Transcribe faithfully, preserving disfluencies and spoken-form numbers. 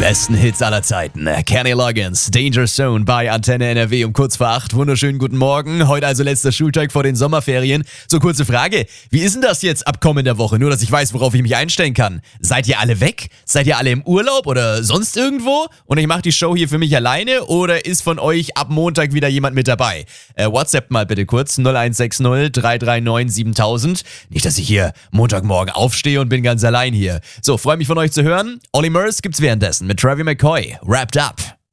Besten Hits aller Zeiten. Kenny Loggins, Danger Zone bei Antenne N R W um kurz vor acht. Wunderschönen guten Morgen. Heute also letzter Schultag vor den Sommerferien. So, kurze Frage. Wie ist denn das jetzt ab kommender Woche? Nur, dass ich weiß, worauf ich mich einstellen kann. Seid ihr alle weg? Seid ihr alle im Urlaub oder sonst irgendwo? Und ich mache die Show hier für mich alleine oder ist von euch ab Montag wieder jemand mit dabei? Äh, WhatsApp mal bitte kurz null eins sechs null drei drei neun siebentausend. Nicht, dass ich hier Montagmorgen aufstehe und bin ganz allein hier. So, freue mich von euch zu hören. Olly Murs gibt's währenddessen mit Travie McCoy. Wrapped Up.